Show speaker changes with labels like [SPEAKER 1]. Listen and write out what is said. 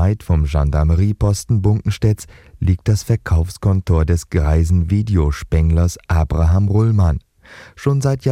[SPEAKER 1] Unweit vom Gendarmerieposten Bunkenstedts liegt das Verkaufskontor des greisen Videospenglers Abraham Rullmann. Schon seit